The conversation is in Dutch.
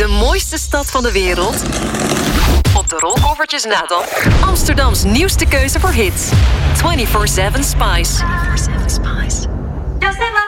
De mooiste stad van de wereld? Op de rolkoffertjes na dan Amsterdams nieuwste keuze voor hits. 24/7 Spice.